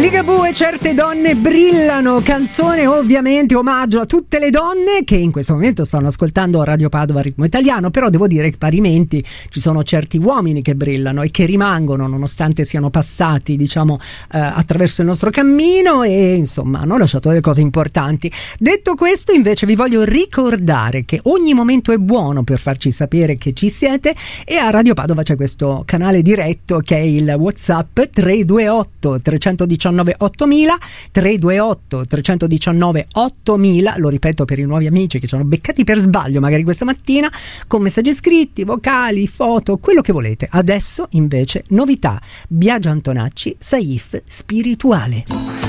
Ligabue e Certe donne brillano, canzone ovviamente omaggio a tutte le donne che in questo momento stanno ascoltando Radio Padova Ritmo Italiano, però devo dire che parimenti ci sono certi uomini che brillano e che rimangono nonostante siano passati, diciamo, attraverso il nostro cammino e insomma hanno lasciato delle cose importanti. Detto questo, invece, vi voglio ricordare che ogni momento è buono per farci sapere che ci siete, e a Radio Padova c'è questo canale diretto che è il WhatsApp 328 319 8000, 328 319 8000, lo ripeto per i nuovi amici che ci hanno beccati per sbaglio magari questa mattina, con messaggi scritti, vocali, foto, quello che volete. Adesso invece novità: Biagio Antonacci, Saif Spirituale.